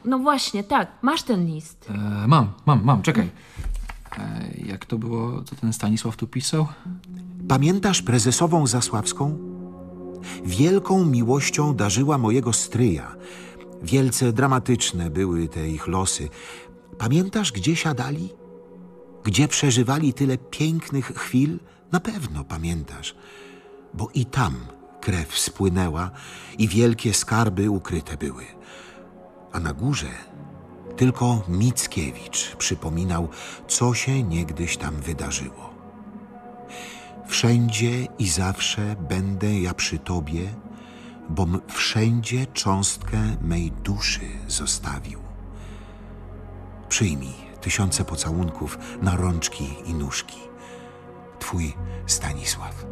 no właśnie, tak. Masz ten list. Mam, czekaj. Jak to było, co ten Stanisław tu pisał? Pamiętasz prezesową Zasławską? Wielką miłością darzyła mojego stryja. Wielce dramatyczne były te ich losy. Pamiętasz, gdzie siadali? Gdzie przeżywali tyle pięknych chwil? Na pewno pamiętasz. Bo i tam krew spłynęła i wielkie skarby ukryte były. A na górze tylko Mickiewicz przypominał, co się niegdyś tam wydarzyło. Wszędzie i zawsze będę ja przy tobie, bom wszędzie cząstkę mej duszy zostawił. Przyjmij 1000 pocałunków na rączki i nóżki. Twój Stanisław.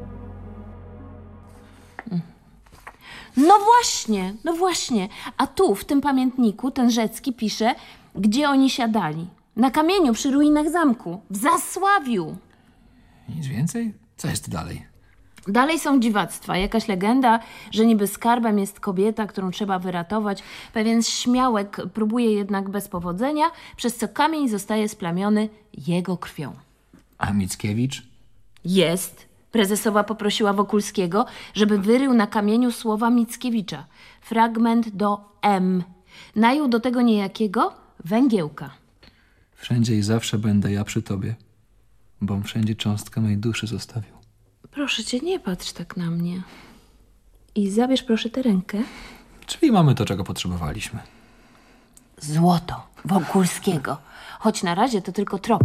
No właśnie. A tu, w tym pamiętniku, ten Rzecki pisze, gdzie oni siadali. Na kamieniu przy ruinach zamku. W Zasławiu. Nic więcej? Co jest dalej? Dalej są dziwactwa. Jakaś legenda, że niby skarbem jest kobieta, którą trzeba wyratować. Pewien śmiałek próbuje jednak bez powodzenia, przez co kamień zostaje splamiony jego krwią. A Mickiewicz? Jest. Prezesowa poprosiła Wokulskiego, żeby wyrył na kamieniu słowa Mickiewicza. Fragment do M. Najął do tego niejakiego Węgiełka. Wszędzie i zawsze będę ja przy tobie, bom wszędzie cząstkę mej duszy zostawił. Proszę cię, nie patrz tak na mnie. I zabierz proszę tę rękę. Czyli mamy to, czego potrzebowaliśmy. Złoto Wokulskiego. Choć na razie to tylko trop.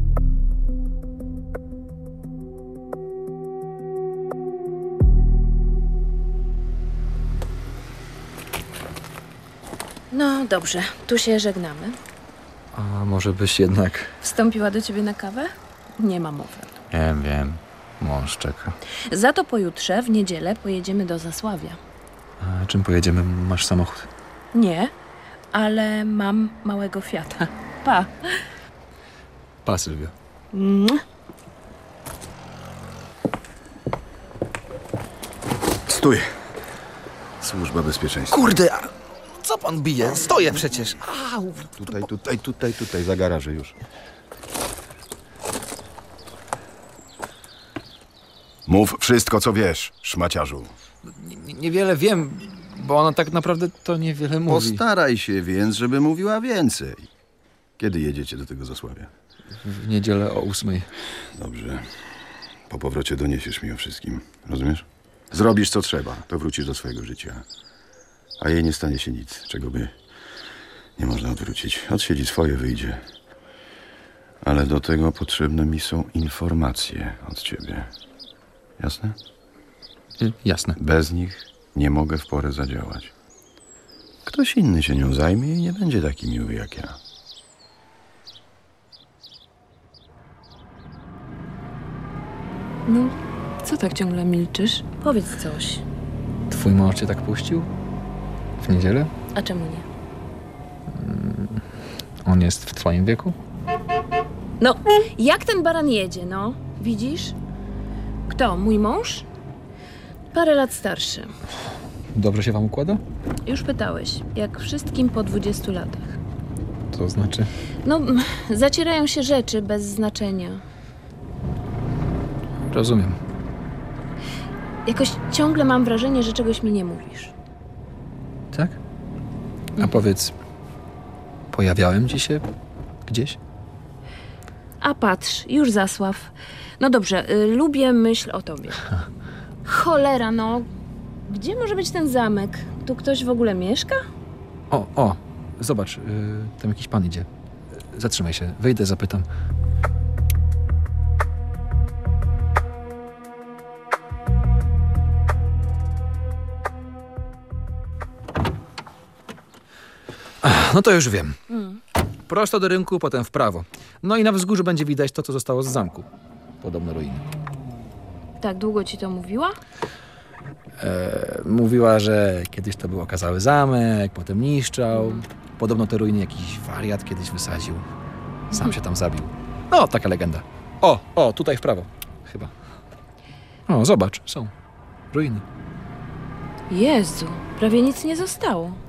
No dobrze, tu się żegnamy. A może byś jednak... Wstąpiła do ciebie na kawę? Nie ma mowy. Wiem. Mąż czeka. Za to pojutrze, w niedzielę, pojedziemy do Zasławia. A czym pojedziemy? Masz samochód? Nie, ale mam małego Fiata. Pa. Pa, Sylwio. Stój. Służba bezpieczeństwa. Kurde, a co pan bije? Stoję przecież. Au. Tutaj, za garażem już. Mów wszystko, co wiesz, szmaciarzu. Niewiele wiem, bo ona tak naprawdę to niewiele mówi. Postaraj się więc, żeby mówiła więcej. Kiedy jedziecie do tego Zasławia? W niedzielę o 8:00. Dobrze. Po powrocie doniesiesz mi o wszystkim. Rozumiesz? Zrobisz, co trzeba, to wrócisz do swojego życia. A jej nie stanie się nic, czego by nie można odwrócić. Odsiedzi swoje, wyjdzie. Ale do tego potrzebne mi są informacje od ciebie. Jasne? Jasne. Bez nich nie mogę w porę zadziałać. Ktoś inny się nią zajmie i nie będzie taki miły jak ja. No, co tak ciągle milczysz? Powiedz coś. Twój mąż cię tak puścił? W niedzielę? A czemu nie? On jest w twoim wieku? No, jak ten baran jedzie, no? Widzisz? Kto? Mój mąż? Parę lat starszy. Dobrze się wam układa? Już pytałeś. Jak wszystkim po 20 latach. To znaczy? No, zacierają się rzeczy bez znaczenia. Rozumiem. Jakoś ciągle mam wrażenie, że czegoś mi nie mówisz. Tak? A powiedz, pojawiałem ci się gdzieś? A patrz, już Zasław. No dobrze, lubię myśl o tobie. Cholera, no. Gdzie może być ten zamek? Tu ktoś w ogóle mieszka? O, zobacz, tam jakiś pan idzie. Zatrzymaj się, wyjdę, zapytam. No to już wiem. Prosto do rynku, potem w prawo. No i na wzgórzu będzie widać to, co zostało z zamku. Podobno ruiny. Tak długo ci to mówiła? Mówiła, że kiedyś to był okazały zamek, potem niszczał. Podobno te ruiny jakiś wariat kiedyś wysadził. Sam się tam zabił. No, taka legenda. O, tutaj w prawo. Chyba. O, zobacz, są ruiny. Jezu, prawie nic nie zostało.